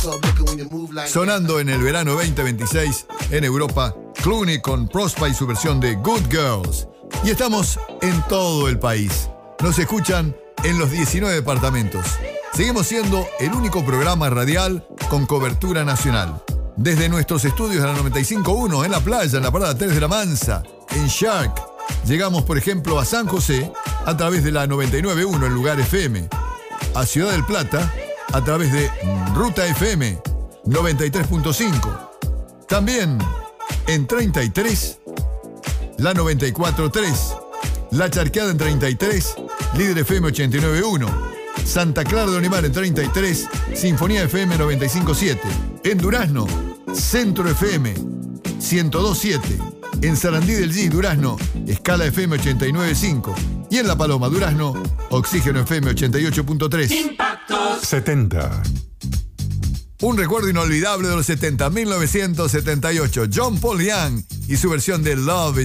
Sonando en el verano 2026 en Europa, Clooney con Prospa y su versión de Good Girls. Y estamos en todo el país. Nos escuchan en los 19 departamentos. Seguimos siendo el único programa radial con cobertura nacional. Desde nuestros estudios de la 95.1 en la playa, en la parada 3 de la Mansa, en Shark, llegamos, por ejemplo, a San José a través de la 99.1 en Lugar FM, a Ciudad del Plata a través de Ruta FM 93.5. También en 33, la 94.3, La Charqueada en 33, Líder FM 89.1, Santa Clara de Olimar en 33, Sinfonía FM 95.7, en Durazno, Centro FM 102.7, en Sarandí del G, Durazno, Escala FM 89.5 y en La Paloma, Durazno, Oxígeno FM 88.3. Impactos 70. Un recuerdo inolvidable de los 70, 1978, John Paul Young y su versión de Love